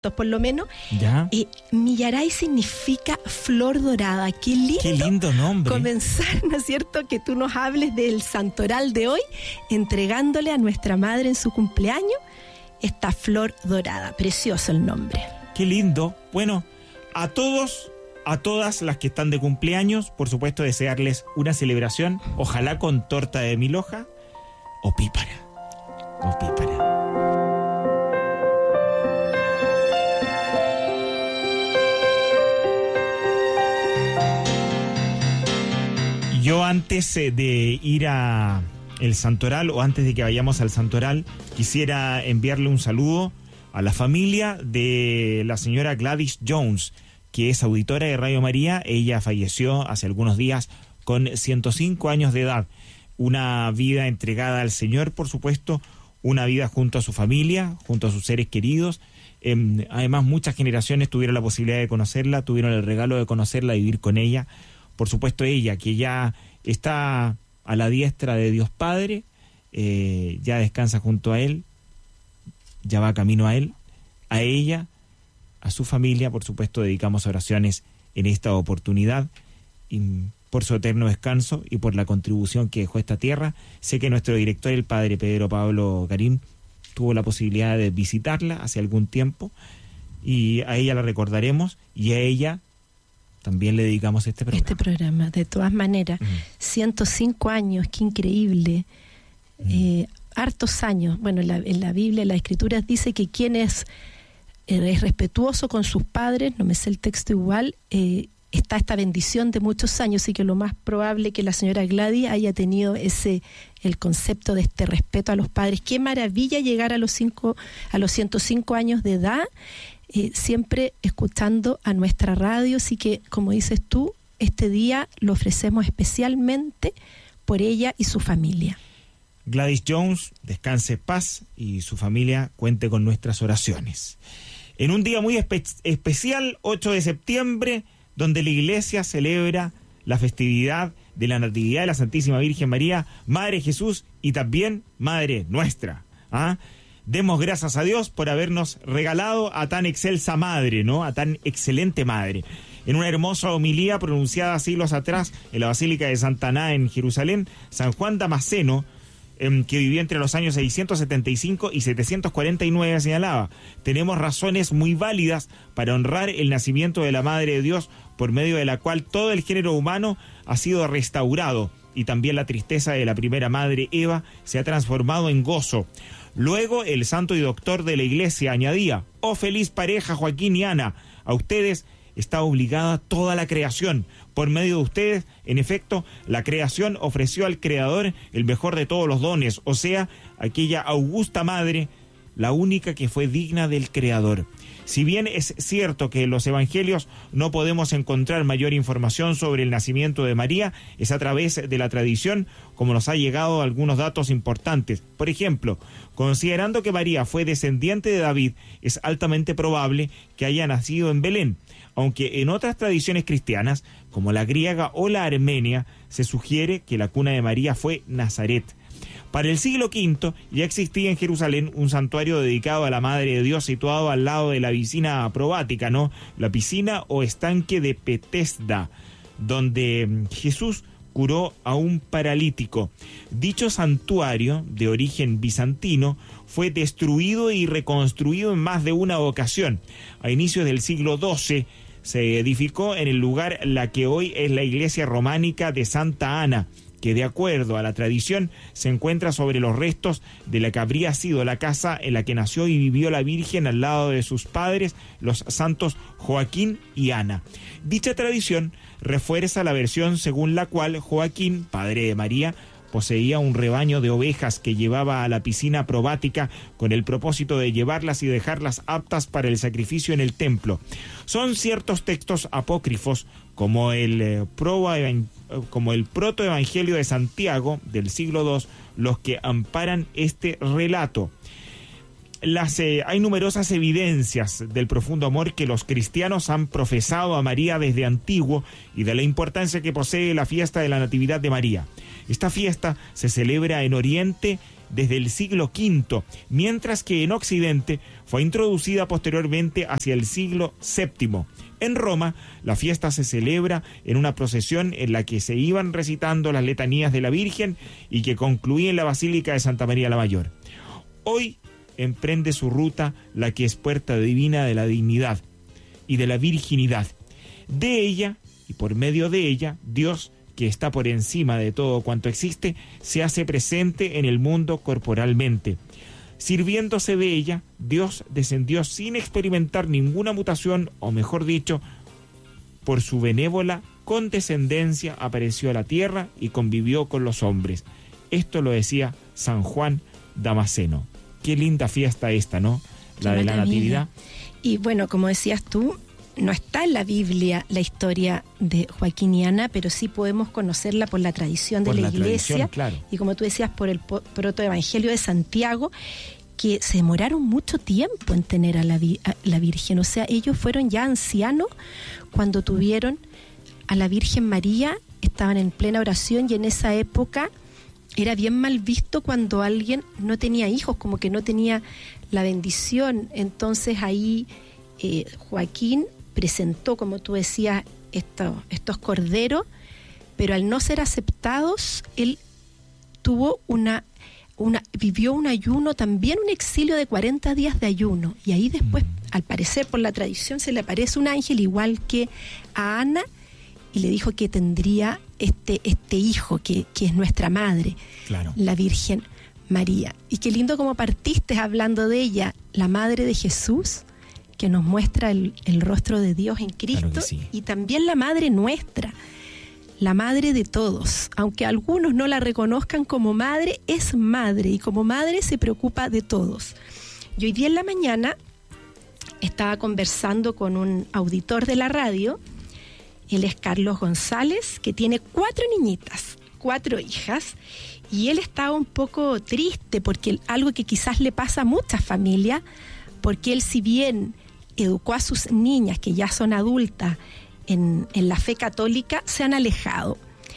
por lo menos. ¿Ya? Millaray significa flor dorada. Qué lindo nombre. Comenzar, ¿no es cierto?, que tú nos hables del santoral de hoy, entregándole a nuestra madre en su cumpleaños esta flor dorada. Precioso el nombre. Qué lindo. Bueno, a todos, a todas las que están de cumpleaños, por supuesto desearles una celebración, ojalá con torta de 1000 hojas o pípara. O pípara. Yo antes de ir a el santoral, o antes de que vayamos al santoral, quisiera enviarle un saludo a la familia de la señora Gladys Jones, que es auditora de Radio María. Ella falleció hace algunos días con 105 años de edad. Una vida entregada al Señor, por supuesto, una vida junto a su familia, junto a sus seres queridos. Además, muchas generaciones tuvieron la posibilidad de conocerla, tuvieron el regalo de conocerla, de vivir con ella. Por supuesto, ella, que ya está a la diestra de Dios Padre, ya descansa junto a Él, ya va camino a Él, a ella, a su familia. Por supuesto, dedicamos oraciones en esta oportunidad y por su eterno descanso y por la contribución que dejó esta tierra. Sé que nuestro director, el padre Pedro Pablo Garín, tuvo la posibilidad de visitarla hace algún tiempo y a ella la recordaremos y a ella también le dedicamos este programa. De todas maneras, 105 años, qué increíble. Hartos años. Bueno, en la Biblia, en las Escrituras dice que quien es respetuoso con sus padres, no me sé el texto igual, está esta bendición de muchos años, y que lo más probable que la señora Gladys haya tenido el concepto de este respeto a los padres. Qué maravilla llegar a los 105 años de edad, siempre escuchando a nuestra radio. Así que, como dices tú, este día lo ofrecemos especialmente por ella y su familia. Gladys Jones, descanse en paz, y su familia cuente con nuestras oraciones. En un día muy especial, 8 de septiembre, donde la Iglesia celebra la festividad de la Natividad de la Santísima Virgen María, Madre de Jesús y también Madre nuestra. Demos gracias a Dios por habernos regalado a tan excelsa madre, ¿no? A tan excelente madre. En una hermosa homilía pronunciada siglos atrás en la Basílica de Santa Ana en Jerusalén, San Juan Damasceno, que vivió entre los años 675 y 749, señalaba: tenemos razones muy válidas para honrar el nacimiento de la Madre de Dios, por medio de la cual todo el género humano ha sido restaurado, y también la tristeza de la primera madre Eva se ha transformado en gozo. Luego el santo y doctor de la Iglesia añadía: oh feliz pareja Joaquín y Ana, a ustedes está obligada toda la creación. Por medio de ustedes, en efecto, la creación ofreció al Creador el mejor de todos los dones, o sea, aquella augusta madre, la única que fue digna del Creador. Si bien es cierto que en los evangelios no podemos encontrar mayor información sobre el nacimiento de María, es a través de la tradición como nos ha llegado algunos datos importantes. Por ejemplo, considerando que María fue descendiente de David, es altamente probable que haya nacido en Belén, aunque en otras tradiciones cristianas, como la griega o la armenia, se sugiere que la cuna de María fue Nazaret. Para el siglo V ya existía en Jerusalén un santuario dedicado a la Madre de Dios, situado al lado de la piscina probática, ¿no? La piscina o estanque de Betesda, donde Jesús curó a un paralítico. Dicho santuario, de origen bizantino, fue destruido y reconstruido en más de una ocasión. A inicios del siglo XII se edificó en el lugar la que hoy es la iglesia románica de Santa Ana, que de acuerdo a la tradición se encuentra sobre los restos de la que habría sido la casa en la que nació y vivió la Virgen al lado de sus padres, los santos Joaquín y Ana. Dicha tradición refuerza la versión según la cual Joaquín, padre de María, poseía un rebaño de ovejas que llevaba a la piscina probática con el propósito de llevarlas y dejarlas aptas para el sacrificio en el templo. Son ciertos textos apócrifos como el protoevangelio de Santiago del siglo II los que amparan este relato. Hay numerosas evidencias del profundo amor que los cristianos han profesado a María desde antiguo y de la importancia que posee la fiesta de la Natividad de María. Esta fiesta se celebra en Oriente desde el siglo V, mientras que en Occidente fue introducida posteriormente hacia el siglo VII. En Roma, la fiesta se celebra en una procesión en la que se iban recitando las letanías de la Virgen y que concluía en la Basílica de Santa María la Mayor. Hoy emprende su ruta la que es puerta divina de la dignidad y de la virginidad. De ella, y por medio de ella, Dios, que está por encima de todo cuanto existe, se hace presente en el mundo corporalmente. Sirviéndose de ella, Dios descendió sin experimentar ninguna mutación, o mejor dicho, por su benévola condescendencia apareció a la tierra y convivió con los hombres. Esto lo decía San Juan Damasceno. Qué linda fiesta esta, ¿no? La de la Natividad. Y bueno, como decías tú, no está en la Biblia la historia de Joaquín y Ana, pero sí podemos conocerla por la tradición de la Iglesia, claro. Y como tú decías, por el protoevangelio de Santiago, que se demoraron mucho tiempo en tener a la Virgen. O sea, ellos fueron ya ancianos cuando tuvieron a la Virgen María, estaban en plena oración, y en esa época era bien mal visto cuando alguien no tenía hijos, como que no tenía la bendición. Entonces ahí Joaquín presentó, como tú decías, estos corderos, pero al no ser aceptados, él tuvo vivió un ayuno, también un exilio de 40 días de ayuno, y ahí después, al parecer, por la tradición, se le aparece un ángel igual que a Ana, y le dijo que tendría este hijo, que es nuestra madre, claro, la Virgen María. Y qué lindo como partiste hablando de ella, la madre de Jesús, que nos muestra el rostro de Dios en Cristo, claro que sí. Y también la madre nuestra, la madre de todos. Aunque algunos no la reconozcan como madre, es madre, y como madre se preocupa de todos. Y hoy día en la mañana estaba conversando con un auditor de la radio. Él es Carlos González, que tiene 4 niñitas, 4 hijas, y él estaba un poco triste porque algo que quizás le pasa a muchas familias, porque él, si bien educó a sus niñas, que ya son adultas, en la fe católica, se han alejado.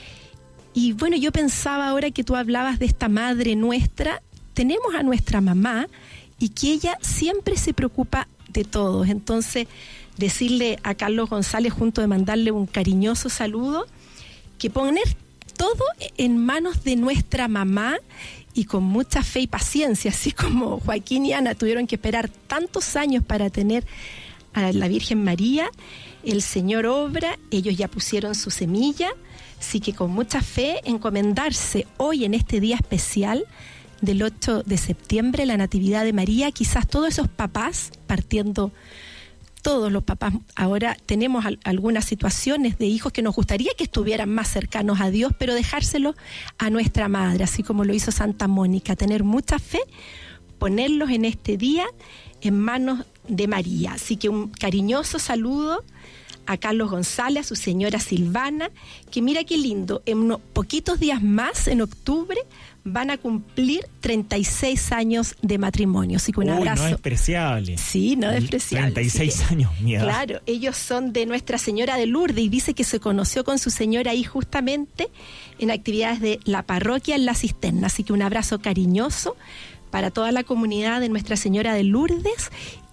Y bueno, yo pensaba, ahora que tú hablabas de esta madre nuestra, tenemos a nuestra mamá, y que ella siempre se preocupa de todos. Entonces, decirle a Carlos González, junto de mandarle un cariñoso saludo, que poner todo en manos de nuestra mamá, y con mucha fe y paciencia, así como Joaquín y Ana tuvieron que esperar tantos años para tener a la Virgen María, el Señor obra, ellos ya pusieron su semilla, así que con mucha fe encomendarse hoy, en este día especial del 8 de septiembre, la Natividad de María. Quizás todos esos papás, partiendo todos los papás, ahora tenemos algunas situaciones de hijos que nos gustaría que estuvieran más cercanos a Dios, pero dejárselo a nuestra madre, así como lo hizo Santa Mónica, tener mucha fe, ponerlos en este día en manos de María. Así que un cariñoso saludo a Carlos González, a su señora Silvana, que mira qué lindo, en unos poquitos días más, en octubre, van a cumplir 36 años de matrimonio. Así que un abrazo. No es despreciable. Sí, no es despreciable. 36 años, mira. Claro, ellos son de Nuestra Señora de Lourdes, y dice que se conoció con su señora ahí justamente en actividades de la parroquia en La Cisterna. Así que un abrazo cariñoso para toda la comunidad de Nuestra Señora de Lourdes.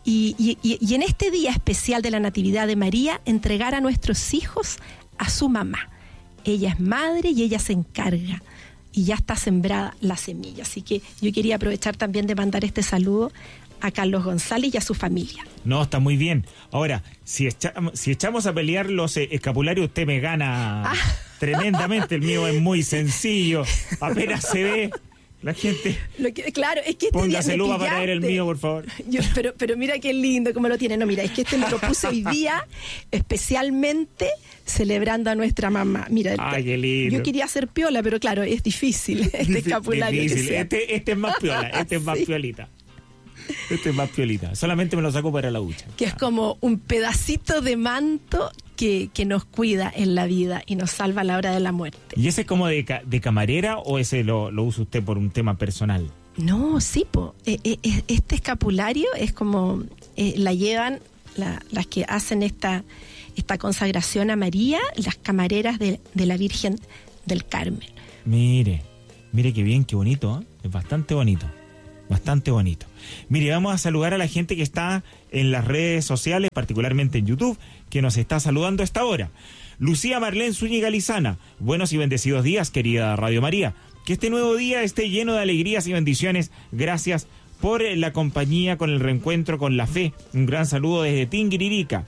Y en este día especial de la Natividad de María, entregar a nuestros hijos a su mamá. Ella es madre y ella se encarga, y ya está sembrada la semilla. Así que yo quería aprovechar también de mandar este saludo a Carlos González y a su familia. No, está muy bien. Ahora, si echamos a pelear los escapularios, usted me gana tremendamente. El mío es muy sencillo, apenas se ve. La gente. Claro, es que póngase lupa para ver el mío, por favor. Pero mira qué lindo cómo lo tiene. No, mira, es que me lo puse hoy día especialmente celebrando a nuestra mamá. Mira, ay, qué lindo. Yo quería hacer piola, pero claro, es difícil este escapulario. Difícil. Este es más piola, este es más piolita. Este es más piolita. Solamente me lo saco para la ducha. Que es como un pedacito de manto que nos cuida en la vida y nos salva a la hora de la muerte. ¿Y ese es como de camarera, o ese lo usa usted por un tema personal? No, sí, este escapulario es como la llevan las que hacen esta consagración a María, las camareras de la Virgen del Carmen. Mire qué bien, qué bonito, ¿eh? Es bastante bonito. Bastante bonito. Mire, vamos a saludar a la gente que está en las redes sociales, particularmente en YouTube, que nos está saludando a esta hora. Lucía Marlene Zúñiga Lizana, buenos y bendecidos días, querida Radio María. Que este nuevo día esté lleno de alegrías y bendiciones. Gracias por la compañía, con el reencuentro, con la fe. Un gran saludo desde Tinguiririca.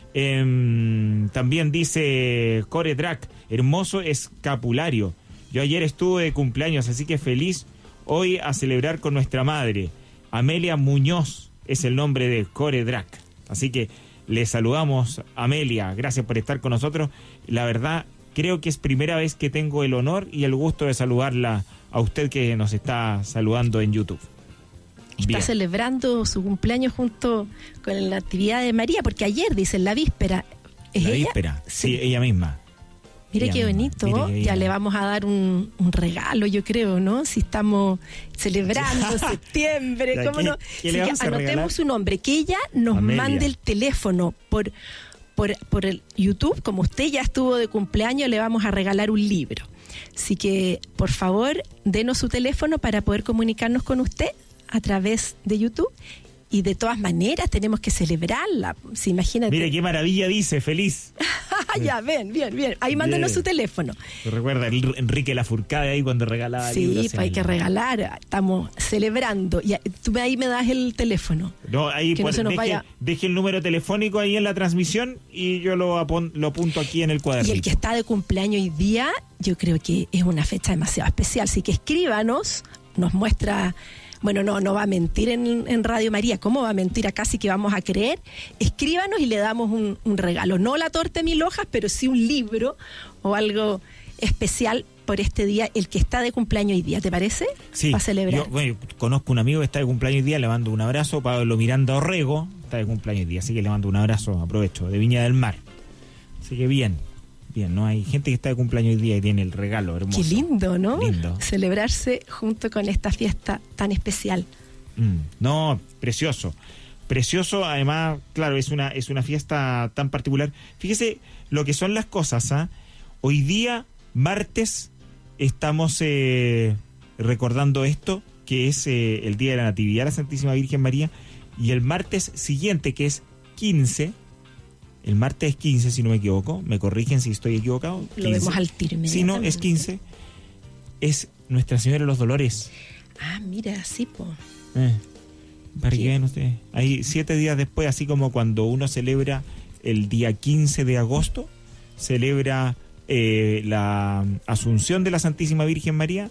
También dice Core Drac, hermoso escapulario. Yo ayer estuve de cumpleaños, así que feliz hoy a celebrar con nuestra madre. Amelia Muñoz es el nombre de Core Drac. Así que le saludamos, Amelia. Gracias por estar con nosotros. La verdad, creo que es primera vez que tengo el honor y el gusto de saludarla a usted que nos está saludando en YouTube. Está Bien. celebrando su cumpleaños junto con la actividad de María, porque ayer, dicen, la víspera. ¿Es La ella? víspera, sí, ella misma. Mire Ella qué misma. bonito, Mire qué ya bien. le vamos a dar un regalo, yo creo, ¿no? Si estamos celebrando septiembre, Ya, ¿cómo ¿qué- no? qué Así le que vamos a regalar? anotemos su nombre, que ella nos Amelia. mande el teléfono por el YouTube. Como usted ya estuvo de cumpleaños, le vamos a regalar un libro. Así que, por favor, denos su teléfono para poder comunicarnos con usted a través de YouTube. Y de todas maneras tenemos que celebrarla. ¿Se imagina? Mire qué maravilla dice, feliz. Ya, bien. Ahí mándenos Bien. su teléfono. Recuerda Enrique Lafourcade ahí cuando regalaba Sí, libros. pues hay que regalar. Estamos celebrando. Y tú ahí me das el teléfono. No, ahí Que no se nos vaya. deje el número telefónico ahí en la transmisión y yo lo apunto aquí en el Y cuadernito. el que está de cumpleaños hoy día, yo creo que es una fecha demasiado especial. Así que escríbanos, nos muestra. Bueno, no va a mentir en Radio María. ¿Cómo va a mentir acá? Sí que vamos a creer. Escríbanos y le damos un regalo. No la torta de 1000 hojas, pero sí un libro o algo especial por este día, el que está de cumpleaños hoy día. ¿Te parece? Sí, Para celebrar. yo conozco un amigo que está de cumpleaños hoy día, le mando un abrazo. Pablo Miranda Orrego está de cumpleaños hoy día, así que le mando un abrazo, aprovecho, de Viña del Mar. Así que bien, ¿no? Hay gente que está de cumpleaños hoy día y tiene el regalo hermoso. Qué lindo, ¿no? Lindo. Celebrarse junto con esta fiesta tan especial. No, precioso. Precioso, además, claro, es una fiesta tan particular. Fíjese lo que son las cosas, ¿ah? Hoy día, martes, estamos recordando esto, que es el Día de la Natividad de la Santísima Virgen María, y el martes siguiente, que es 15, el martes es 15, si no me equivoco, me corrigen si estoy equivocado. 15. Lo vemos al tiro Si no, es 15, es Nuestra Señora de los Dolores. Ah, mira, sí, po. Para que vean ustedes, hay 7 días después, así como cuando uno celebra el día 15 de agosto, celebra la Asunción de la Santísima Virgen María,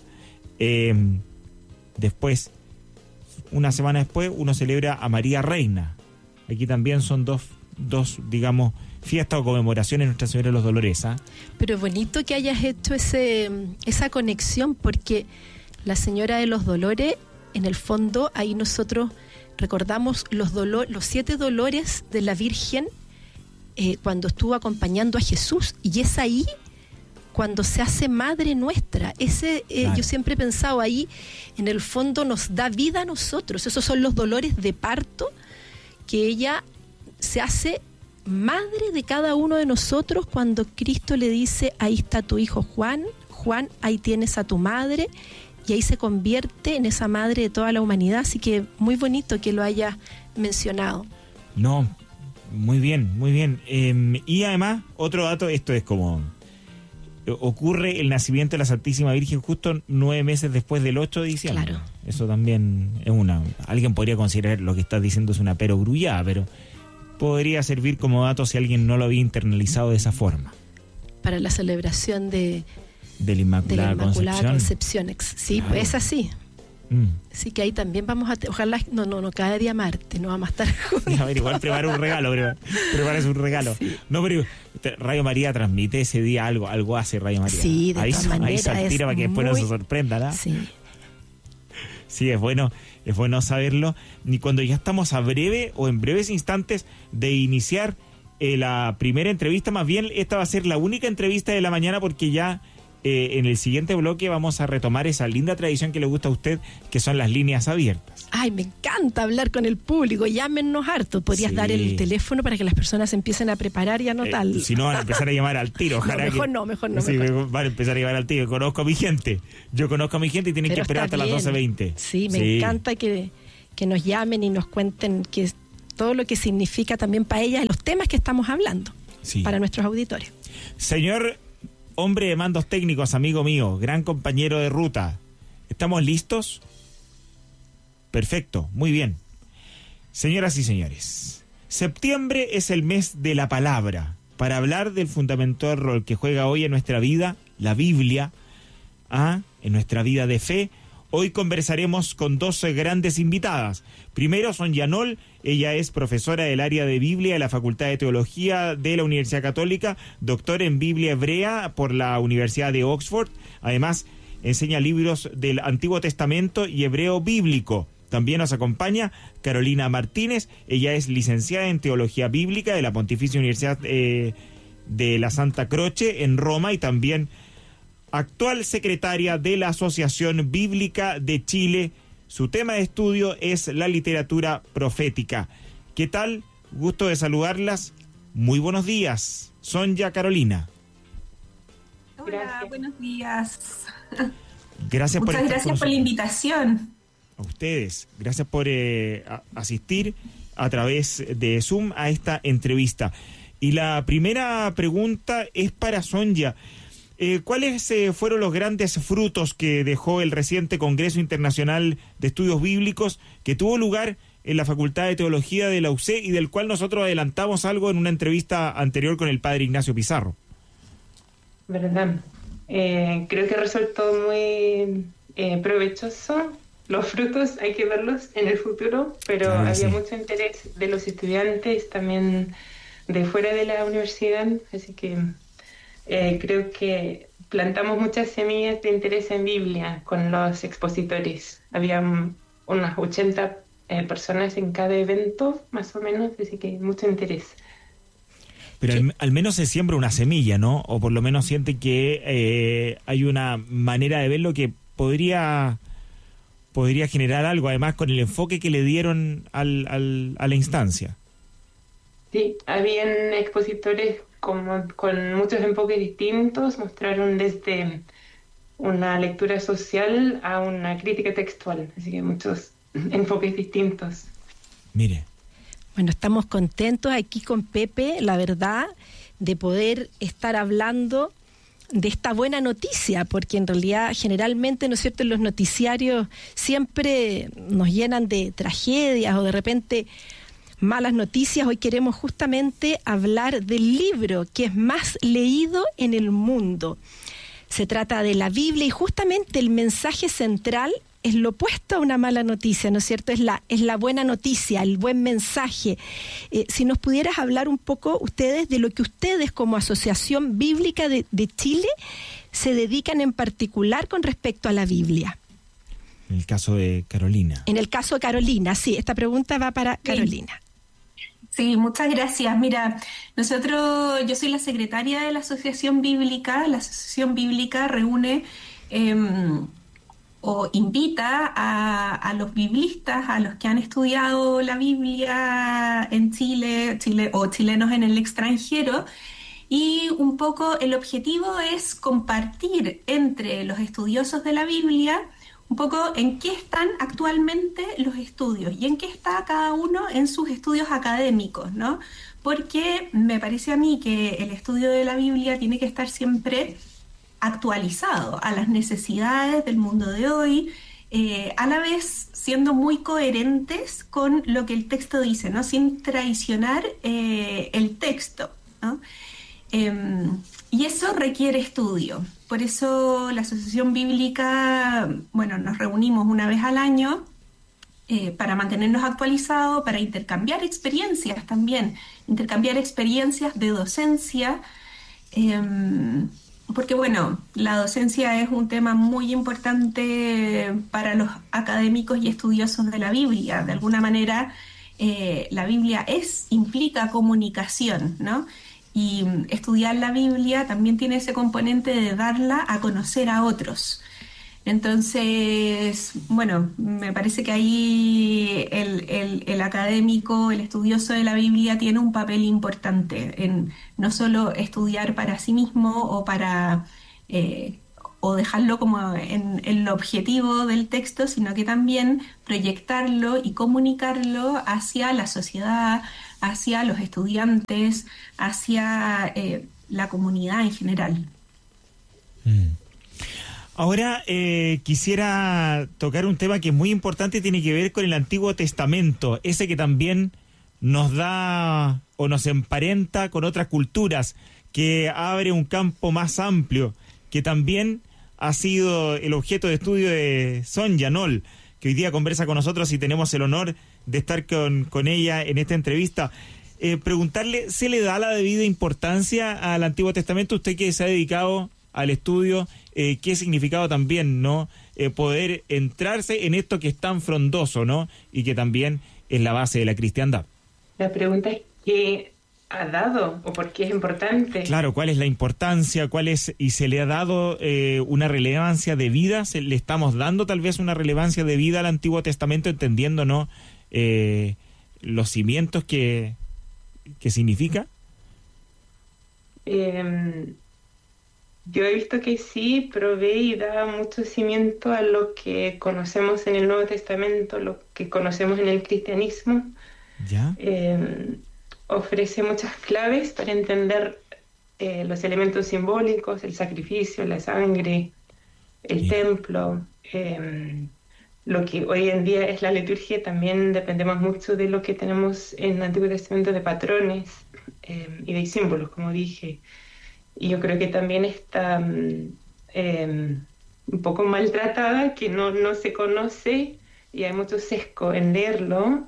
después, una semana después, uno celebra a María Reina. Aquí también son dos digamos, fiestas o conmemoraciones de Nuestra Señora de los Dolores, ¿ah? Pero bonito que hayas hecho esa conexión, porque la Señora de los Dolores, en el fondo, ahí nosotros recordamos los 7 dolores de la Virgen cuando estuvo acompañando a Jesús, y es ahí cuando se hace madre nuestra. Claro. Yo siempre he pensado, ahí en el fondo nos da vida a nosotros. Esos son los dolores de parto, que ella se hace madre de cada uno de nosotros cuando Cristo le dice: ahí está tu hijo Juan, ahí tienes a tu madre, y ahí se convierte en esa madre de toda la humanidad. Así que muy bonito que lo hayas mencionado. No, muy bien, muy bien. Y además, otro dato, esto es como... ocurre el nacimiento de la Santísima Virgen justo 9 meses después del 8 de diciembre. Claro. Eso también es alguien podría considerar lo que estás diciendo es una perogrullada, pero podría servir como dato si alguien no lo había internalizado de esa forma. Para la celebración de la Inmaculada Concepción. Sí, Claro. pues es así. Así que ahí también vamos a... Ojalá, no, cada día martes, no vamos a estar juntos. A ver, igual prepara un regalo, prepara un regalo. Sí. No, pero Radio María transmite ese día algo hace Radio María. Sí, de todas maneras, ahí se tira para que después no se sorprenda, ¿no? Sí. Sí, es bueno saberlo. Y cuando ya estamos en breves instantes de iniciar la primera entrevista, más bien esta va a ser la única entrevista de la mañana, porque ya en el siguiente bloque vamos a retomar esa linda tradición que le gusta a usted, que son las líneas abiertas. Ay, me encanta hablar con el público, llámennos harto. ¿Podrías dar el teléfono para que las personas empiecen a preparar y anotar? Si no, van a empezar a llamar al tiro. Ojalá mejor no. Sí, van a empezar a llamar al tiro. Conozco a mi gente. Yo conozco a mi gente y tienen que esperar hasta las 12:20. Sí, me encanta que nos llamen y nos cuenten todo lo que significa también para ellas los temas que estamos hablando, para nuestros auditores. Señor hombre de mandos técnicos, amigo mío, gran compañero de ruta, ¿estamos listos? Perfecto, muy bien. Señoras y señores, septiembre es el mes de la palabra, para hablar del fundamental rol que juega hoy en nuestra vida, la Biblia, en nuestra vida de fe. Hoy conversaremos con dos grandes invitadas. Primero, Sonia Noll, ella es profesora del área de Biblia de la Facultad de Teología de la Universidad Católica, doctora en Biblia hebrea por la Universidad de Oxford. Además, enseña libros del Antiguo Testamento y hebreo bíblico. También nos acompaña Carolina Martínez, ella es licenciada en Teología Bíblica de la Pontificia Universidad de la Santa Croce en Roma y también actual secretaria de la Asociación Bíblica de Chile. Su tema de estudio es la literatura profética. ¿Qué tal? Gusto de saludarlas. Muy buenos días. Sonia, Carolina. Hola, buenos días. Muchas gracias por la invitación. A ustedes. Gracias por asistir a través de Zoom a esta entrevista. Y la primera pregunta es para Sonia. ¿Cuáles fueron los grandes frutos que dejó el reciente Congreso Internacional de Estudios Bíblicos que tuvo lugar en la Facultad de Teología de la UC y del cual nosotros adelantamos algo en una entrevista anterior con el padre Ignacio Pizarro? ¿Verdad? Creo que resultó muy provechoso. Los frutos hay que verlos en el futuro, pero claro, había mucho interés de los estudiantes, también de fuera de la universidad, así que creo que plantamos muchas semillas de interés en Biblia con los expositores. Había unas 80 personas en cada evento, más o menos, así que mucho interés. Pero al menos se siembra una semilla, ¿no? O por lo menos siente que hay una manera de verlo que podría generar algo, además con el enfoque que le dieron a la instancia. Sí, habían expositores con muchos enfoques distintos, mostraron desde una lectura social a una crítica textual, así que muchos enfoques distintos. Mire. Bueno, estamos contentos aquí con Pepe, la verdad, de poder estar hablando de esta buena noticia, porque en realidad generalmente, ¿no es cierto?, en los noticiarios siempre nos llenan de tragedias o de repente malas noticias. Hoy queremos justamente hablar del libro que es más leído en el mundo. Se trata de la Biblia y justamente el mensaje central es lo opuesto a una mala noticia, ¿no es cierto? Es la buena noticia, el buen mensaje. Si nos pudieras hablar un poco ustedes de lo que ustedes como Asociación Bíblica de Chile se dedican en particular con respecto a la Biblia. En el caso de Carolina. En el caso de Carolina, sí, esta pregunta va para Carolina. Sí, muchas gracias. Mira, yo soy la secretaria de la Asociación Bíblica. La Asociación Bíblica reúne o invita a los biblistas, a los que han estudiado la Biblia en Chile o chilenos en el extranjero, y un poco el objetivo es compartir entre los estudiosos de la Biblia un poco en qué están actualmente los estudios y en qué está cada uno en sus estudios académicos, ¿no? Porque me parece a mí que el estudio de la Biblia tiene que estar siempre actualizado a las necesidades del mundo de hoy, a la vez siendo muy coherentes con lo que el texto dice, ¿no? Sin traicionar el texto, ¿no? Y eso requiere estudio. Por eso la Asociación Bíblica, nos reunimos una vez al año para mantenernos actualizados, para intercambiar experiencias también, intercambiar experiencias de docencia, porque la docencia es un tema muy importante para los académicos y estudiosos de la Biblia. De alguna manera, la Biblia implica comunicación, ¿no? Y estudiar la Biblia también tiene ese componente de darla a conocer a otros. Entonces, bueno, me parece que ahí el académico, el estudioso de la Biblia tiene un papel importante en no solo estudiar para sí mismo o dejarlo como en lo objetivo del texto, sino que también proyectarlo y comunicarlo hacia la sociedad, hacia los estudiantes, hacia la comunidad en general. Ahora quisiera tocar un tema que es muy importante y tiene que ver con el Antiguo Testamento, ese que también nos da o nos emparenta con otras culturas, que abre un campo más amplio, que también ha sido el objeto de estudio de Sonia Noll, que hoy día conversa con nosotros y tenemos el honor de estar con ella en esta entrevista. Preguntarle, ¿se le da la debida importancia al Antiguo Testamento? Usted que se ha dedicado al estudio, qué significado también, ¿no? Poder entrarse en esto que es tan frondoso, ¿no? Y que también es la base de la cristiandad. La pregunta es ¿qué ha dado o por qué es importante? Claro, ¿cuál es la importancia? ¿Cuál es? ¿Y se le ha dado una relevancia de vida? ¿Le estamos dando tal vez una relevancia de vida al Antiguo Testamento, entendiendo, ¿no? Los cimientos que significa. Yo he visto que sí, provee y da mucho cimiento a lo que conocemos en el Nuevo Testamento, lo que conocemos en el cristianismo. ¿Ya? Ofrece muchas claves para entender los elementos simbólicos, el sacrificio, la sangre, el templo, lo que hoy en día es la liturgia. También dependemos mucho de lo que tenemos en el Antiguo Testamento de patrones y de símbolos, como dije. Y yo creo que también está un poco maltratada, que no se conoce, y hay mucho sesgo en leerlo,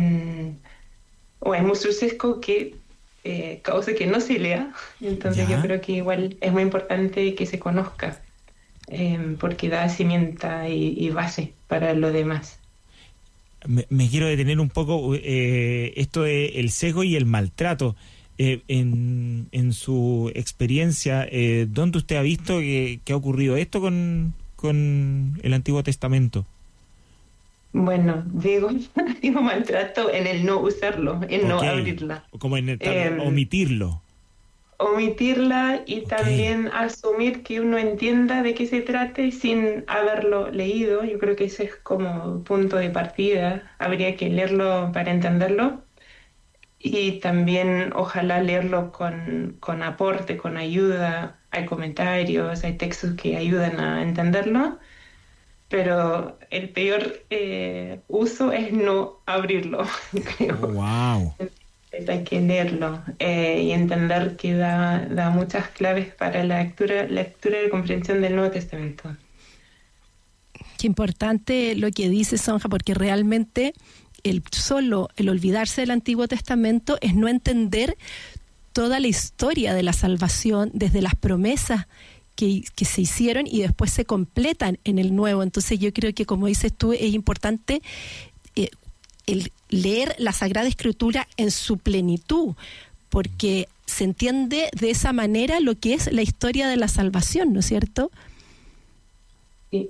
o hay mucho sesgo que causa que no se lea. Entonces yo creo que igual es muy importante que se conozca, porque da cimienta y base para lo demás. Me quiero detener un poco esto de el sesgo y el maltrato. En su experiencia, ¿dónde usted ha visto que ha ocurrido esto con el Antiguo Testamento? Bueno, digo maltrato en el no usarlo, en no abrirla. Como en omitirlo. Omitirla y también asumir que uno entienda de qué se trate sin haberlo leído. Yo creo que ese es como punto de partida. Habría que leerlo para entenderlo. Y también ojalá leerlo con aporte, con ayuda. Hay comentarios, hay textos que ayudan a entenderlo, pero el peor uso es no abrirlo, creo. Oh, wow. Hay que leerlo y entender que da muchas claves para la lectura y comprensión del Nuevo Testamento. Qué importante lo que dice Sonja, porque realmente el olvidarse del Antiguo Testamento es no entender toda la historia de la salvación desde las promesas que se hicieron y después se completan en el Nuevo. Entonces yo creo que, como dices tú, es importante el leer la Sagrada Escritura en su plenitud, porque se entiende de esa manera lo que es la historia de la salvación, ¿no es cierto? Sí.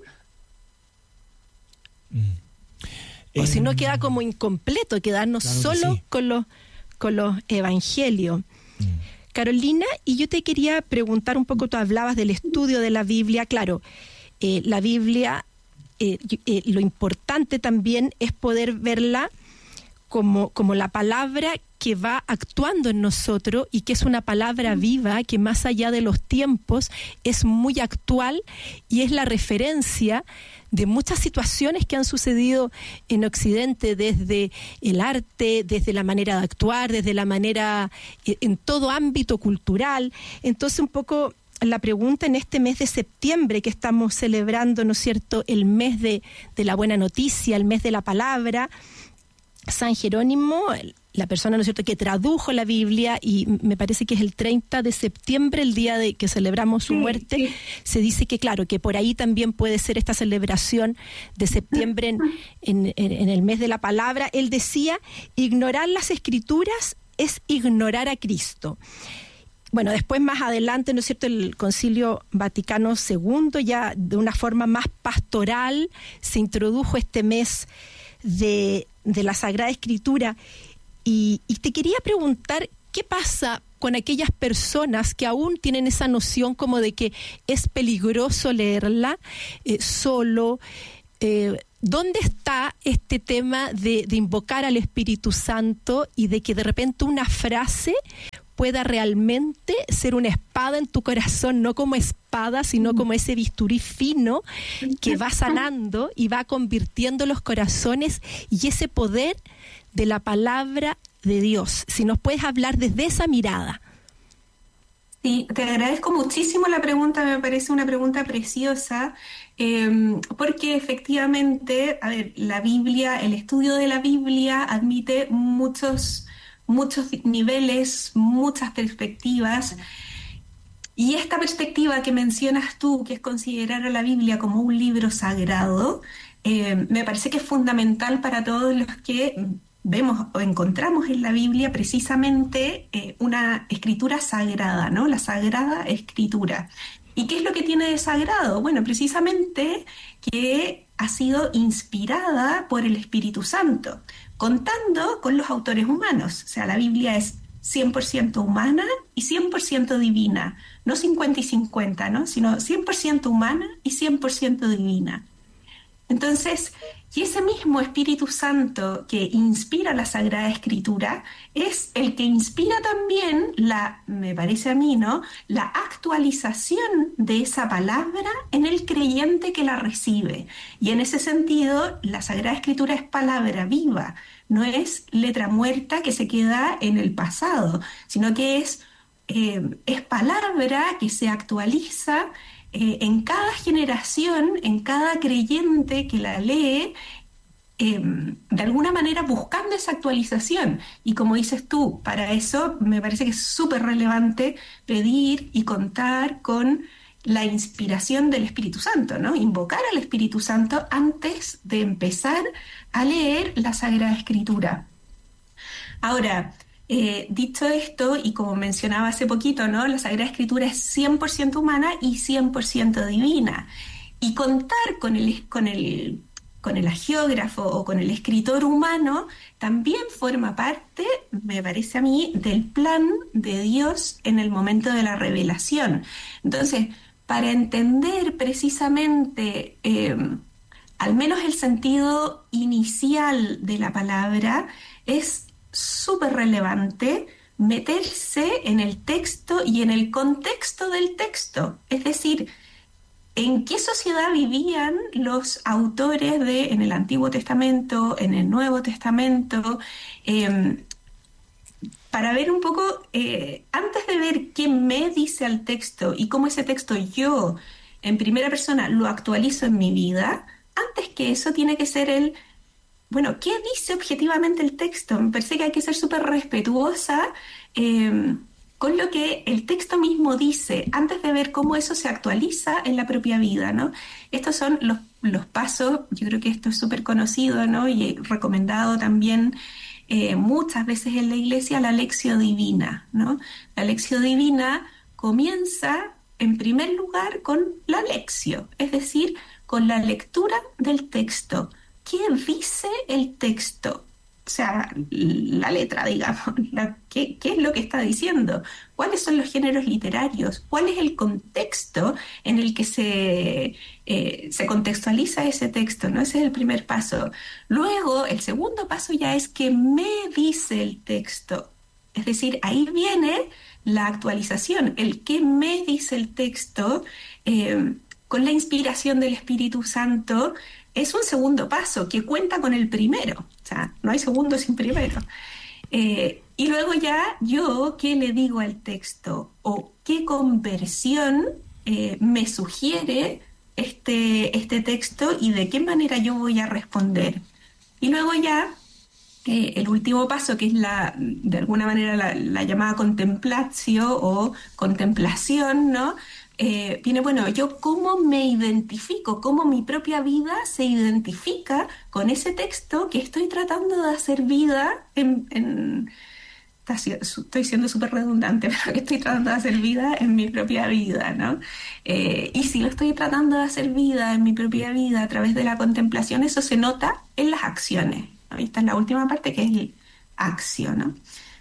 O si no, queda como incompleto, quedarnos solo con los evangelios. Carolina, y yo te quería preguntar un poco, tú hablabas del estudio de la Biblia. Claro, la Biblia, lo importante también es poder verla como la palabra que va actuando en nosotros y que es una palabra viva, que más allá de los tiempos es muy actual y es la referencia de muchas situaciones que han sucedido en Occidente, desde el arte, desde la manera de actuar, desde la manera en todo ámbito cultural. Entonces, un poco la pregunta en este mes de septiembre que estamos celebrando, ¿no es cierto?, el mes de la buena noticia, el mes de la palabra. San Jerónimo, la persona, ¿no es cierto?, que tradujo la Biblia, y me parece que es el 30 de septiembre, el día de que celebramos su muerte. Sí. Se dice que, claro, que por ahí también puede ser esta celebración de septiembre en el mes de la palabra. Él decía, ignorar las Escrituras es ignorar a Cristo. bueno, después más adelante, ¿no es cierto?, el Concilio Vaticano II, ya de una forma más pastoral, se introdujo este mes de la Sagrada Escritura. Y te quería preguntar, ¿qué pasa con aquellas personas que aún tienen esa noción como de que es peligroso leerla solo? ¿Dónde está este tema de invocar al Espíritu Santo y de que de repente una frase pueda realmente ser una espada en tu corazón, no como espada, sino como ese bisturí fino que va sanando y va convirtiendo los corazones, y ese poder de la palabra de Dios? Si nos puedes hablar desde esa mirada. Sí, te agradezco muchísimo la pregunta, me parece una pregunta preciosa, porque efectivamente, a ver, la Biblia, el estudio de la Biblia admite muchos niveles, muchas perspectivas, y esta perspectiva que mencionas tú, que es considerar a la Biblia como un libro sagrado, me parece que es fundamental para todos los que vemos o encontramos en la Biblia precisamente una escritura sagrada, ¿no? La Sagrada Escritura. ¿Y qué es lo que tiene de sagrado? Bueno, precisamente que ha sido inspirada por el Espíritu Santo, contando con los autores humanos. O sea, la Biblia es 100% humana y 100% divina. No 50 y 50, ¿no? Sino 100% humana y 100% divina. Entonces, y ese mismo Espíritu Santo que inspira la Sagrada Escritura es el que inspira también me parece a mí, ¿no?, la actualización de esa palabra en el creyente que la recibe. Y en ese sentido, la Sagrada Escritura es palabra viva, no es letra muerta que se queda en el pasado, sino que es palabra que se actualiza en cada generación, en cada creyente que la lee, de alguna manera buscando esa actualización. Y como dices tú, para eso me parece que es súper relevante pedir y contar con la inspiración del Espíritu Santo, ¿no? Invocar al Espíritu Santo antes de empezar a leer la Sagrada Escritura. Ahora, dicho esto, y como mencionaba hace poquito, ¿no?, la Sagrada Escritura es 100% humana y 100% divina. Y contar con el hagiógrafo o con el escritor humano también forma parte, me parece a mí, del plan de Dios en el momento de la revelación. Entonces, para entender precisamente, al menos el sentido inicial de la palabra, es súper relevante meterse en el texto y en el contexto del texto. Es decir, ¿en qué sociedad vivían los autores en el Antiguo Testamento, en el Nuevo Testamento? Para ver un poco, antes de ver qué me dice el texto y cómo ese texto yo, en primera persona, lo actualizo en mi vida, antes que eso tiene que ser bueno, ¿qué dice objetivamente el texto? Me parece que hay que ser súper respetuosa con lo que el texto mismo dice, antes de ver cómo eso se actualiza en la propia vida, ¿no? Estos son los pasos, yo creo que esto es súper conocido, ¿no?, y recomendado también muchas veces en la Iglesia, la Lectio Divina, ¿no? La Lectio Divina comienza, en primer lugar, con la Lectio, es decir, con la lectura del texto. ¿Qué dice el texto? O sea, la letra, digamos, ¿qué es lo que está diciendo? ¿Cuáles son los géneros literarios? ¿Cuál es el contexto en el que se contextualiza ese texto, ¿no? Ese es el primer paso. Luego, el segundo paso ya es ¿qué me dice el texto? Es decir, ahí viene la actualización, el qué me dice el texto, con la inspiración del Espíritu Santo. Es un segundo paso que cuenta con el primero, o sea, no hay segundo sin primero. Y luego ya yo, ¿qué le digo al texto? ¿O qué conversión me sugiere este texto y de qué manera yo voy a responder? Y luego ya, el último paso, que es de alguna manera la llamada contemplatio o contemplación, ¿no? Viene, bueno, yo cómo me identifico, cómo mi propia vida se identifica con ese texto que estoy tratando de hacer vida estoy siendo súper redundante, pero que estoy tratando de hacer vida en mi propia vida, ¿no? Y si lo estoy tratando de hacer vida en mi propia vida a través de la contemplación, eso se nota en las acciones, ¿no? Y esta es la última parte, que es el acción, ¿no?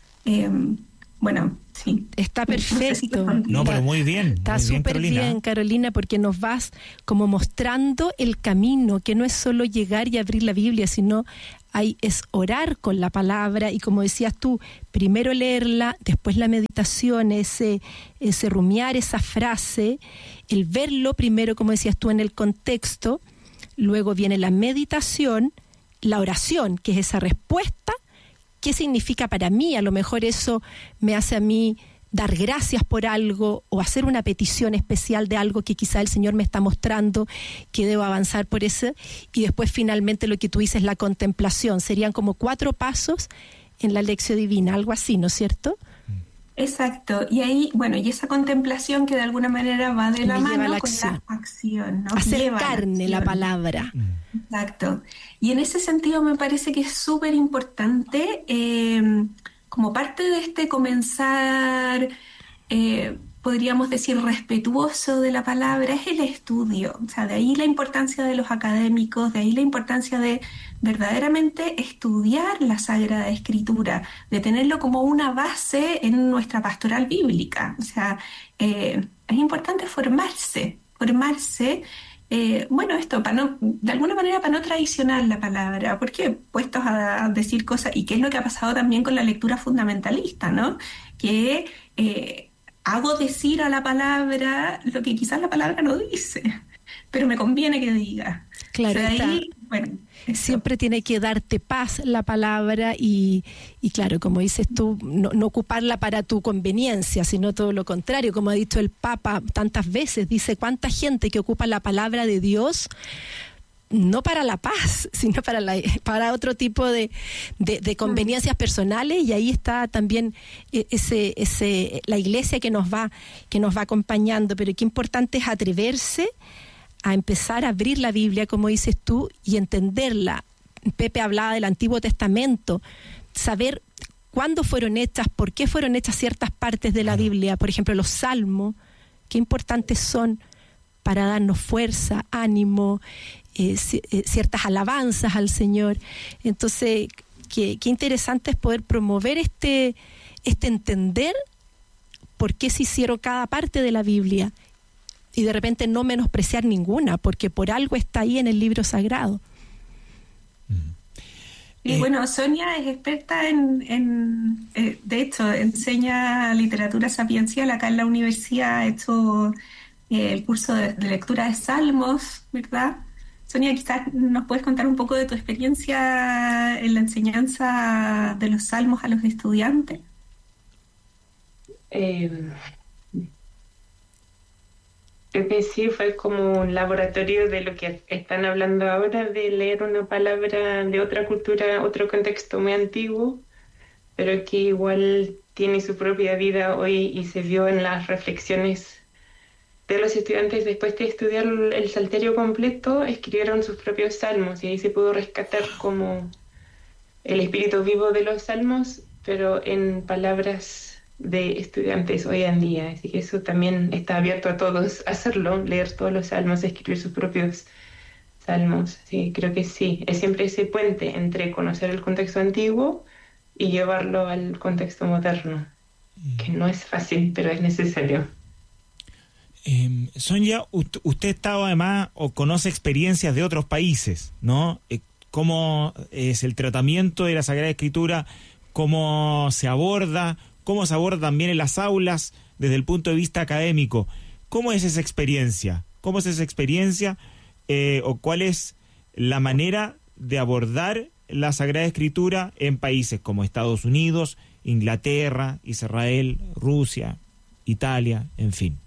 Bueno, sí. Está perfecto. No, pero muy bien. Está muy bien, súper bien, Carolina, porque nos vas como mostrando el camino, que no es solo llegar y abrir la Biblia, sino es orar con la palabra y, como decías tú, primero leerla, después la meditación, ese rumiar esa frase, el verlo primero, como decías tú, en el contexto, luego viene la meditación, la oración, que es esa respuesta. ¿Qué significa para mí? A lo mejor eso me hace a mí dar gracias por algo o hacer una petición especial de algo que quizá el Señor me está mostrando que debo avanzar por eso. Y después finalmente lo que tú dices, la contemplación. Serían como 4 pasos en la lección divina, algo así, ¿no es cierto? Exacto. Y ahí, bueno, y esa contemplación que de alguna manera va de la mano con la acción, ¿no? Hacer carne la palabra. Exacto. Y en ese sentido me parece que es súper importante, como parte de este comenzar, podríamos decir, respetuoso de la palabra, es el estudio. O sea, de ahí la importancia de los académicos, de ahí la importancia de verdaderamente estudiar la Sagrada Escritura, de tenerlo como una base en nuestra pastoral bíblica. O sea, es importante formarse. Bueno, esto, de alguna manera para no traicionar la palabra, porque puestos a decir cosas, y qué es lo que ha pasado también con la lectura fundamentalista, ¿no? Que hago decir a la palabra lo que quizás la palabra no dice, pero me conviene que diga. Claro, o sea, ahí, bueno, siempre tiene que darte paz la palabra y claro, como dices tú, no ocuparla para tu conveniencia, sino todo lo contrario. Como ha dicho el Papa tantas veces, dice, cuánta gente que ocupa la palabra de Dios no para la paz, sino para otro tipo de conveniencias personales, y ahí está también la iglesia que nos va acompañando. Pero qué importante es atreverse a empezar a abrir la Biblia, como dices tú, y entenderla. Pepe hablaba del Antiguo Testamento, saber cuándo fueron hechas, por qué fueron hechas ciertas partes de la Biblia, por ejemplo, los Salmos, qué importantes son para darnos fuerza, ánimo, ciertas alabanzas al Señor. Entonces, qué interesante es poder promover este entender por qué se hicieron cada parte de la Biblia, y de repente no menospreciar ninguna, porque por algo está ahí en el libro sagrado. Y bueno, Sonia es experta de hecho, enseña literatura sapiencial acá en la universidad, ha hecho el curso de lectura de Salmos, ¿verdad? Sonia, quizás nos puedes contar un poco de tu experiencia en la enseñanza de los Salmos a los estudiantes. Creo que sí, fue como un laboratorio de lo que están hablando ahora, de leer una palabra de otra cultura, otro contexto muy antiguo, pero que igual tiene su propia vida hoy, y se vio en las reflexiones de los estudiantes después de estudiar el Salterio completo, escribieron sus propios salmos, y ahí se pudo rescatar como el espíritu vivo de los salmos, pero en palabras de estudiantes hoy en día. Así que eso también está abierto a todos, hacerlo, leer todos los salmos, escribir sus propios salmos. Sí, creo que sí, es siempre ese puente entre conocer el contexto antiguo y llevarlo al contexto moderno, que no es fácil, pero es necesario. Sonia, usted estaba además o conoce experiencias de otros países, ¿no? ¿Cómo es el tratamiento de la Sagrada Escritura? ¿Cómo se aborda también en las aulas desde el punto de vista académico? ¿Cómo es esa experiencia? ¿O cuál es la manera de abordar la Sagrada Escritura en países como Estados Unidos, Inglaterra, Israel, Rusia, Italia, en fin?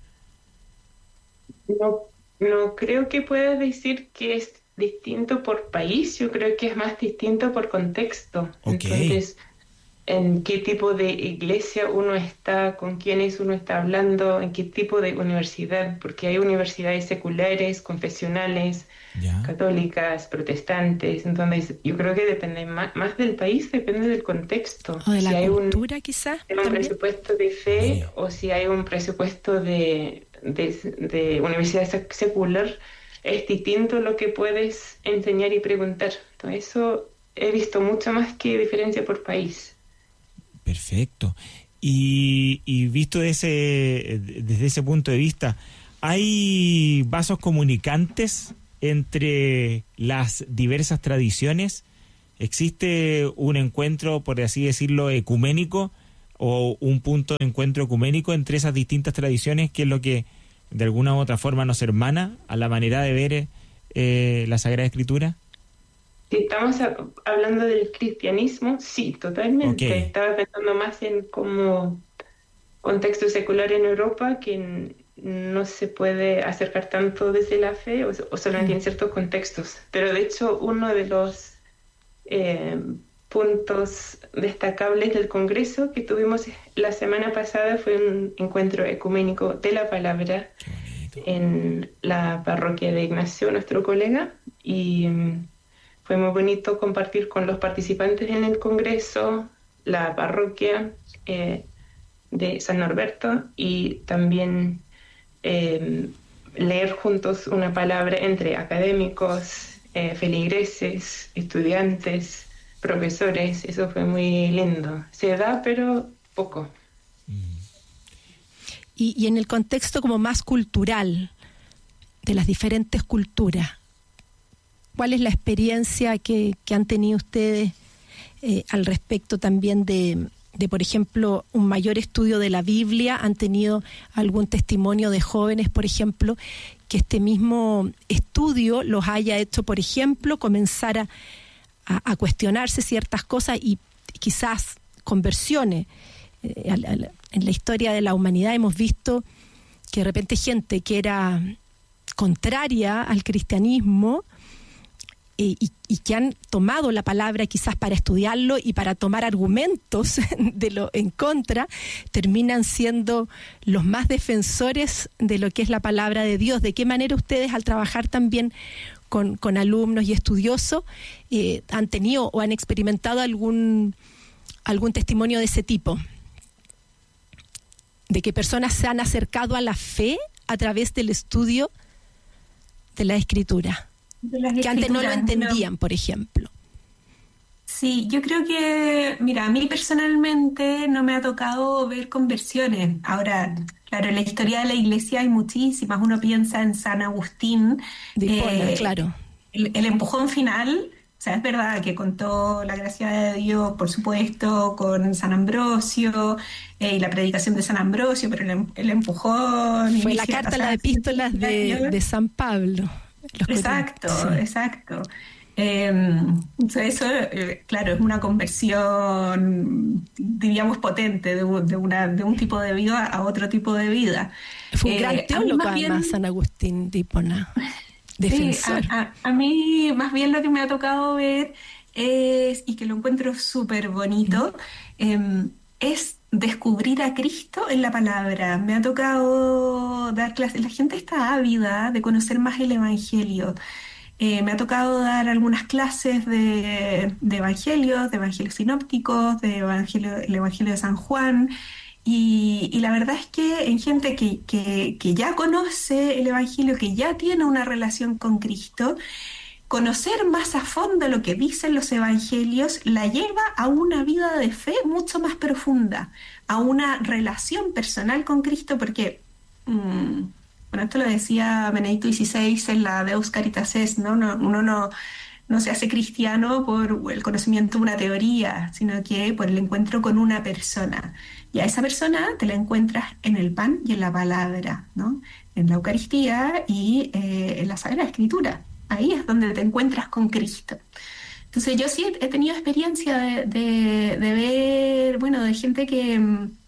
No creo que pueda decir que es distinto por país, yo creo que es más distinto por contexto. Okay. Entonces, en qué tipo de iglesia uno está, con quiénes uno está hablando, en qué tipo de universidad, porque hay universidades seculares, confesionales, Ya. católicas, protestantes. Entonces, yo creo que depende más del país, depende del contexto. O de Si la hay cultura, quizás, un también. presupuesto de fe Mira. o si hay un presupuesto de universidad secular, es distinto lo que puedes enseñar y preguntar. Entonces, eso he visto mucho más que diferencia por país. Perfecto. Y visto desde ese punto de vista, ¿hay vasos comunicantes entre las diversas tradiciones? ¿Existe un encuentro, por así decirlo, ecuménico o un punto de encuentro ecuménico entre esas distintas tradiciones, que es lo que de alguna u otra forma nos hermana a la manera de ver la Sagrada Escritura? Si estamos hablando del cristianismo, sí, totalmente. Ok. Estaba pensando más en como contexto secular en Europa, que no se puede acercar tanto desde la fe o solamente en ciertos contextos. Pero de hecho, uno de los puntos destacables del Congreso que tuvimos la semana pasada fue un encuentro ecuménico de la palabra Qué bonito. en la parroquia de Ignacio, nuestro colega, y fue muy bonito compartir con los participantes en el Congreso, la parroquia de San Norberto, y también leer juntos una palabra entre académicos, feligreses, estudiantes, profesores. Eso fue muy lindo. Se da, pero poco. Y en el contexto como más cultural de las diferentes culturas, ¿cuál es la experiencia que han tenido ustedes al respecto también de, por ejemplo, un mayor estudio de la Biblia? ¿Han tenido algún testimonio de jóvenes, por ejemplo, que este mismo estudio los haya hecho, por ejemplo, comenzar a cuestionarse ciertas cosas y quizás conversiones? En la historia de la humanidad hemos visto que de repente gente que era contraria al cristianismo y que han tomado la palabra quizás para estudiarlo y para tomar argumentos de lo en contra, terminan siendo los más defensores de lo que es la palabra de Dios. ¿De qué manera ustedes, al trabajar también con alumnos y estudiosos, han tenido o han experimentado algún testimonio de ese tipo? De que personas se han acercado a la fe a través del estudio de la Escritura, que antes no lo entendían, por ejemplo. Sí, yo creo que, mira, a mí personalmente no me ha tocado ver conversiones. Ahora, claro, en la historia de la iglesia hay muchísimas. Uno piensa en San Agustín, De Hipona, claro. el empujón final. O sea, es verdad que contó la gracia de Dios, por supuesto, con San Ambrosio y la predicación de San Ambrosio, pero el empujón... Fue la carta, las epístolas de San Pablo. Exacto, sí. Exacto. Eso, claro, es una conversión, diríamos, potente de un tipo de vida a otro tipo de vida. Fue un gran teólogo, además, bien, San Agustín de Hipona. Defensor. Sí, a mí más bien lo que me ha tocado ver es, y que lo encuentro súper bonito, es descubrir a Cristo en la palabra. Me ha tocado dar clases, la gente está ávida de conocer más el Evangelio. Me ha tocado dar algunas clases de evangelios sinópticos, el Evangelio de San Juan. Y la verdad es que en gente que ya conoce el Evangelio, que ya tiene una relación con Cristo, conocer más a fondo lo que dicen los Evangelios la lleva a una vida de fe mucho más profunda, a una relación personal con Cristo, porque, bueno, esto lo decía Benedicto XVI en la Deus Caritas Est, ¿no? Uno no se hace cristiano por el conocimiento de una teoría, sino que por el encuentro con una persona. Y a esa persona te la encuentras en el pan y en la palabra, ¿no? En la Eucaristía y en la Sagrada Escritura. Ahí es donde te encuentras con Cristo. Entonces yo sí he tenido experiencia de ver, bueno, de gente que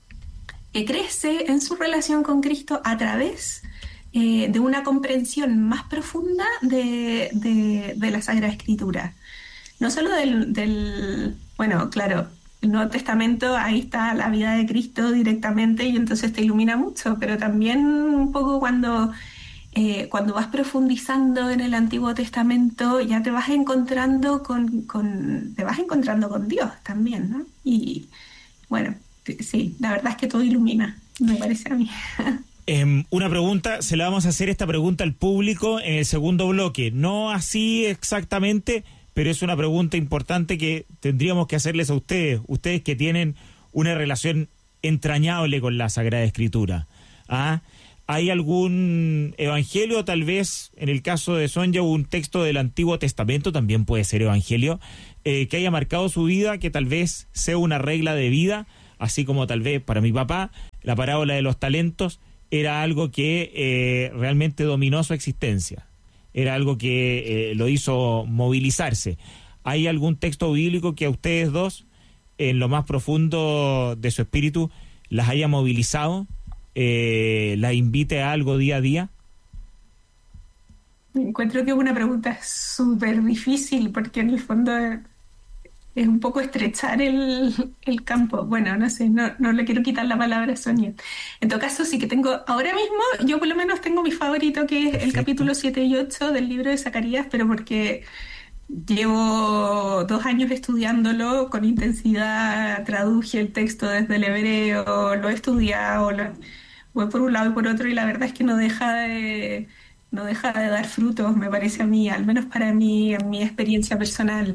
crece en su relación con Cristo a través de una comprensión más profunda de la Sagrada Escritura. No solo bueno, claro, el Nuevo Testamento, ahí está la vida de Cristo directamente y entonces te ilumina mucho, pero también un poco cuando vas profundizando en el Antiguo Testamento ya te vas encontrando te vas encontrando con Dios también, ¿no? Y bueno, sí, la verdad es que todo ilumina, me parece a mí. Una pregunta, se la vamos a hacer esta pregunta al público en el segundo bloque. No así exactamente, pero es una pregunta importante que tendríamos que hacerles a ustedes que tienen una relación entrañable con la Sagrada Escritura. ¿Ah? ¿Hay algún evangelio, tal vez, en el caso de Sonia, un texto del Antiguo Testamento, también puede ser evangelio, que haya marcado su vida, que tal vez sea una regla de vida, así como tal vez para mi papá, la parábola de los talentos era algo que realmente dominó su existencia? Era algo que lo hizo movilizarse. ¿Hay algún texto bíblico que a ustedes dos, en lo más profundo de su espíritu, las haya movilizado? ¿La invite a algo día a día? Encuentro que es una pregunta súper difícil porque en el fondo es un poco estrechar el campo. Bueno, no sé, no le quiero quitar la palabra a Sonia. En todo caso, sí que tengo, ahora mismo, yo por lo menos tengo mi favorito, que es el capítulo 7 y 8 del libro de Zacarías, pero porque llevo 2 años estudiándolo con intensidad, traduje el texto desde el hebreo, lo he estudiado, voy por un lado y por otro, y la verdad es que no deja de dar frutos, me parece a mí, al menos para mí, en mi experiencia personal.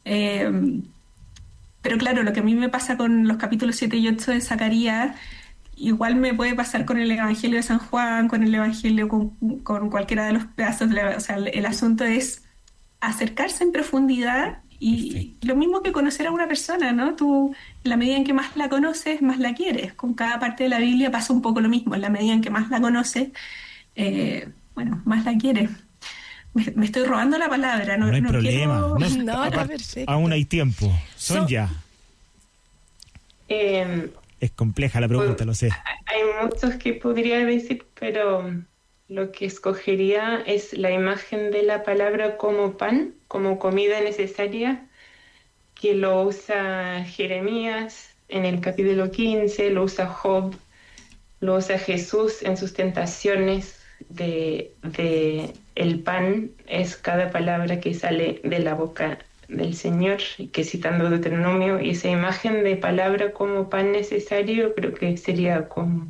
Pero claro, lo que a mí me pasa con los capítulos 7 y 8 de Zacarías, igual me puede pasar con el Evangelio de San Juan, con el Evangelio, con cualquiera de los pedazos. O sea, el asunto es acercarse en profundidad y lo mismo que conocer a una persona, ¿no? Tú, en la medida en que más la conoces, más la quieres. Con cada parte de la Biblia pasa un poco lo mismo. En la medida en que más la conoces, bueno, más la quieres. Me estoy robando la palabra. No hay no problema. quiero... No, está perfecto. Aún hay tiempo. Sonia. Es compleja la pregunta, lo sé. Hay muchos que podría decir, pero lo que escogería es la imagen de la palabra como pan, como comida necesaria, que lo usa Jeremías en el capítulo 15, lo usa Job, lo usa Jesús en sus tentaciones. De el pan es cada palabra que sale de la boca del Señor, que citando Deuteronomio, y esa imagen de palabra como pan necesario creo que sería como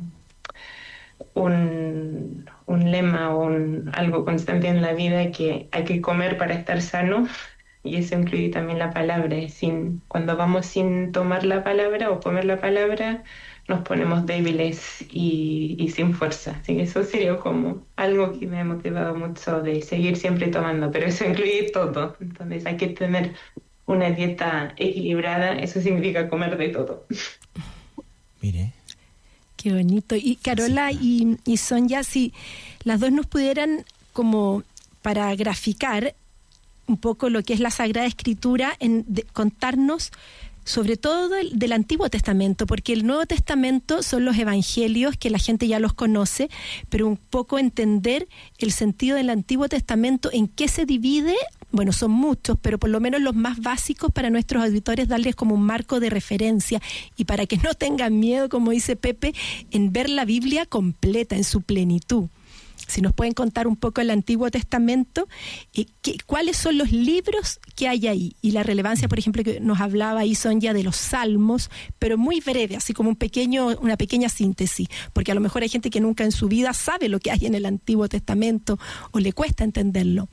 un lema o algo constante en la vida, que hay que comer para estar sano, y eso incluye también la palabra. Cuando vamos sin tomar la palabra o comer la palabra, nos ponemos débiles y sin fuerza. Así que eso sería como algo que me ha motivado mucho de seguir siempre tomando, pero eso incluye todo. Entonces hay que tener una dieta equilibrada, eso significa comer de todo. Mire. Qué bonito. Y Carola y Sonia, si las dos nos pudieran, como para graficar un poco lo que es la Sagrada Escritura, contarnos sobre todo del Antiguo Testamento, porque el Nuevo Testamento son los evangelios que la gente ya los conoce, pero un poco entender el sentido del Antiguo Testamento, en qué se divide. Bueno, son muchos, pero por lo menos los más básicos para nuestros auditores, darles como un marco de referencia y para que no tengan miedo, como dice Pepe, en ver la Biblia completa, en su plenitud. Si nos pueden contar un poco el Antiguo Testamento, cuáles son los libros que hay ahí y la relevancia, por ejemplo, que nos hablaba ahí Sonia de los Salmos, pero muy breve, así como una pequeña síntesis, porque a lo mejor hay gente que nunca en su vida sabe lo que hay en el Antiguo Testamento o le cuesta entenderlo.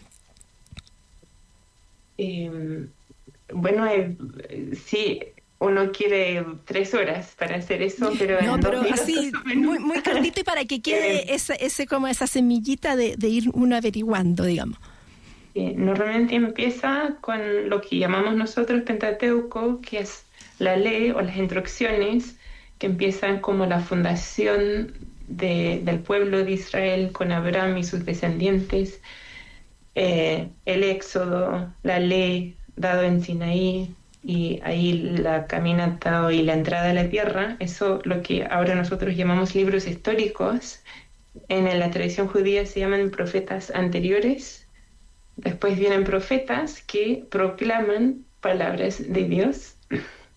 Bueno, sí, uno quiere 3 horas para hacer eso, pero no, pero así muy, muy cortito y para que quede esa semillita de ir uno averiguando, digamos. Normalmente empieza con lo que llamamos nosotros Pentateuco, que es la ley o las instrucciones que empiezan como la fundación del pueblo de Israel con Abraham y sus descendientes, el Éxodo, la ley dado en Sinaí, y ahí la caminata y la entrada a la tierra. Eso, lo que ahora nosotros llamamos libros históricos, en la tradición judía se llaman profetas anteriores. Después vienen profetas que proclaman palabras de Dios.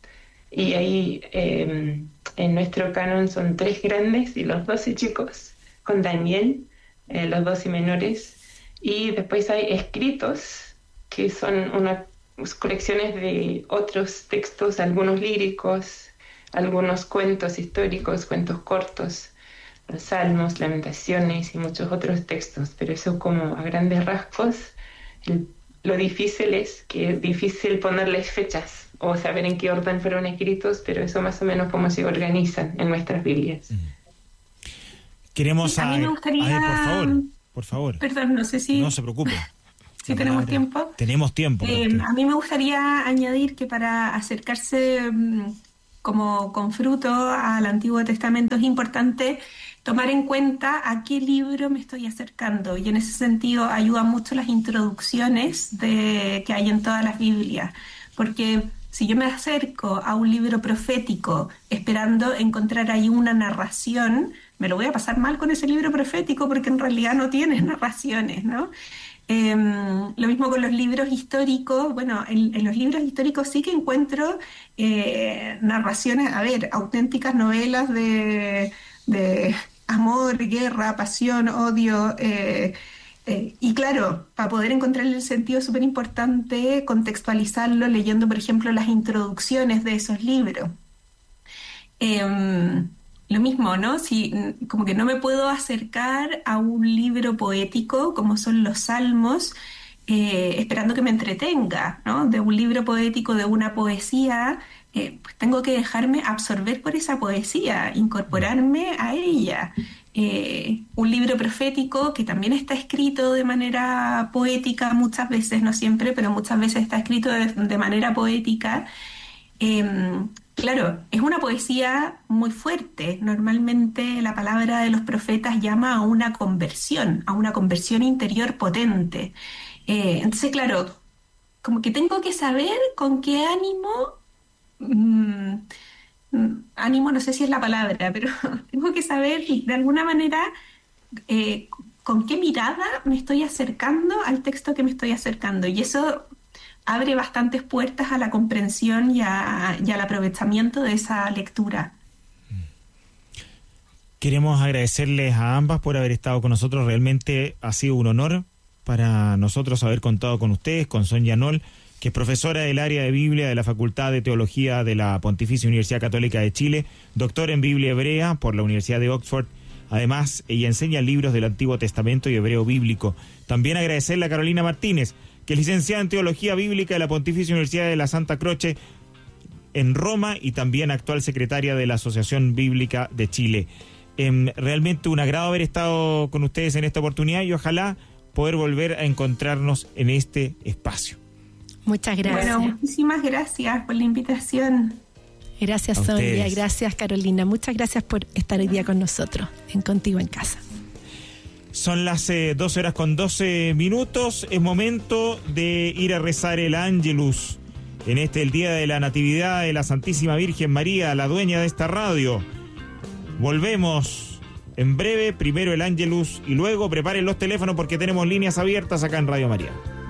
Y ahí en nuestro canon son 3 grandes y los 12 chicos, con Daniel, los 12 menores. Y después hay escritos, que son unas colecciones de otros textos, algunos líricos, algunos cuentos históricos, cuentos cortos, los salmos, lamentaciones y muchos otros textos. Pero eso como a grandes rasgos. Lo difícil es que es difícil ponerles fechas o saber en qué orden fueron escritos, pero eso más o menos cómo se organizan en nuestras Biblias. Queremos a mí me gustaría... por favor. Perdón, no sé si... No se preocupe. Si tenemos tiempo. Tenemos tiempo. A mí me gustaría añadir que para acercarse como con fruto al Antiguo Testamento es importante tomar en cuenta a qué libro me estoy acercando, y en ese sentido ayudan mucho las introducciones que hay en todas las Biblias, porque si yo me acerco a un libro profético esperando encontrar ahí una narración, me lo voy a pasar mal con ese libro profético porque en realidad no tiene narraciones, ¿no? Lo mismo con los libros históricos. Bueno, en los libros históricos sí que encuentro narraciones, auténticas novelas de amor, guerra, pasión, odio, y claro, para poder encontrarle el sentido es súper importante contextualizarlo leyendo, por ejemplo, las introducciones de esos libros. Lo mismo, ¿no? Si como que no me puedo acercar a un libro poético como son los Salmos, esperando que me entretenga, ¿no? De un libro poético, de una poesía, pues tengo que dejarme absorber por esa poesía, incorporarme a ella. Un libro profético que también está escrito de manera poética muchas veces, no siempre, pero muchas veces está escrito de manera poética. Claro, es una poesía muy fuerte. Normalmente la palabra de los profetas llama a una conversión interior potente. Entonces, claro, como que tengo que saber con qué ánimo no sé si es la palabra, pero tengo que saber de alguna manera con qué mirada me estoy acercando al texto que me estoy acercando. Y eso abre bastantes puertas a la comprensión y al aprovechamiento de esa lectura. Queremos agradecerles a ambas por haber estado con nosotros. Realmente ha sido un honor para nosotros haber contado con ustedes, con Sonia Noll, que es profesora del área de Biblia de la Facultad de Teología de la Pontificia Universidad Católica de Chile, doctora en Biblia Hebrea por la Universidad de Oxford. Además, ella enseña libros del Antiguo Testamento y hebreo bíblico. También agradecerle a Carolina Martínez, que es licenciada en Teología Bíblica de la Pontificia Universidad de la Santa Croce en Roma y también actual secretaria de la Asociación Bíblica de Chile. Realmente un agrado haber estado con ustedes en esta oportunidad y ojalá poder volver a encontrarnos en este espacio. Muchas gracias. Bueno, muchísimas gracias por la invitación. Gracias, Sonia. Gracias, Carolina. Muchas gracias por estar hoy día con nosotros en Contigo en Casa. Son las 12:12. Es momento de ir a rezar el Ángelus en el día de la Natividad de la Santísima Virgen María, la dueña de esta radio. Volvemos en breve, primero el Ángelus y luego preparen los teléfonos porque tenemos líneas abiertas acá en Radio María.